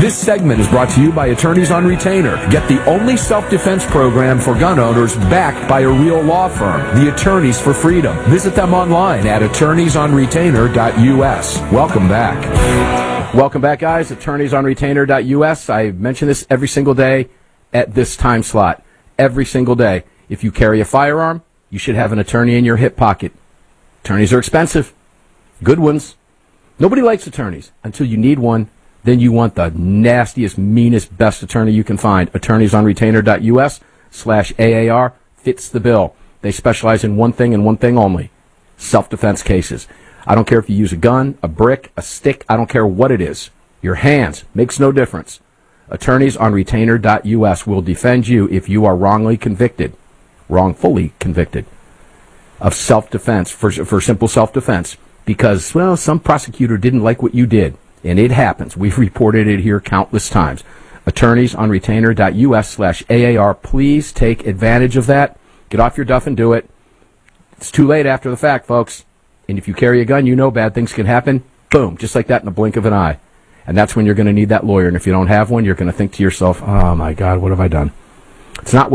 This segment is brought to you by Attorneys on Retainer. Get the only self-defense program for gun owners backed by a real law firm, the Attorneys for Freedom. Visit them online at attorneysonretainer.us. Welcome back. Welcome back, guys. Attorneysonretainer.us. I mention this every single day at this time slot. Every single day. If you carry a firearm, you should have an attorney in your hip pocket. Attorneys are expensive. Good ones. Nobody likes attorneys until you need one. Then you want the nastiest, meanest, best attorney you can find. Attorneysonretainer.us/AAR fits the bill. They specialize in one thing and one thing only: self-defense cases. I don't care if you use a gun, a brick, a stick. I don't care what it is. Your hands makes no difference. Attorneysonretainer.us will defend you if you are wrongfully convicted of self-defense, for simple self-defense, because, well, some prosecutor didn't like what you did. And it happens. We've reported it here countless times. Attorneysonretainer.us/AAR. Please take advantage of that. Get off your duff and do it. It's too late after the fact, folks. And if you carry a gun, you know bad things can happen. Boom, just like that in the blink of an eye. And that's when you're going to need that lawyer. And if you don't have one, you're going to think to yourself, oh, my God, what have I done? It's not